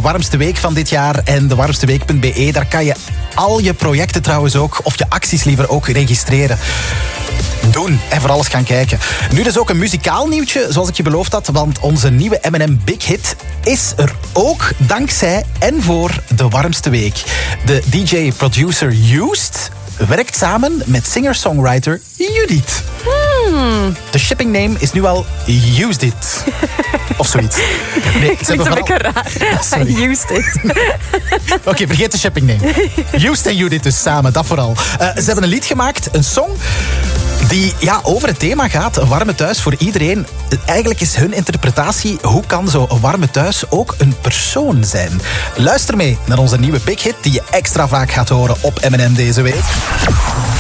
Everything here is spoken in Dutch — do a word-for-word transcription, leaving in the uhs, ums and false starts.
warmste week van dit jaar. En de warmste week punt be, daar kan je al je projecten trouwens ook, of je acties liever ook, registreren. Doen en voor alles gaan kijken. Nu dus ook een muzikaal nieuwtje, zoals ik je beloofd had, want onze nieuwe M en M Big Hit is er ook dankzij en voor de warmste week. De D J-producer Used werkt samen met singer-songwriter Judith. Hmm. De shipping name is nu al Used It. Of zoiets. Nee, ik vind het een beetje raar. Sorry. Used It. Oké, okay, vergeet de shipping name. Used en Judith dus samen, dat vooral. Uh, ze hebben een lied gemaakt, een song die ja, over het thema gaat. Een warme thuis voor iedereen. Eigenlijk is hun interpretatie, hoe kan zo'n warme thuis ook een persoon zijn? Luister mee naar onze nieuwe Big Hit die je extra vaak gaat horen op M en M deze week.